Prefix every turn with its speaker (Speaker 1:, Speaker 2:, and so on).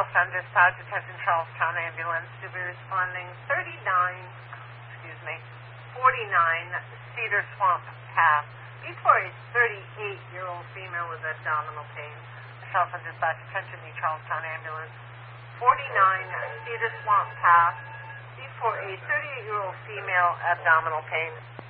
Speaker 1: Charlestown Dispatch, attention Charlestown Ambulance to be responding 49 Cedar Swamp Path. Before a 38-year-old female with abdominal pain. Charlestown Dispatch, attention the Charlestown Ambulance. 49 Cedar Swamp Path. Before a 38-year-old female abdominal pain.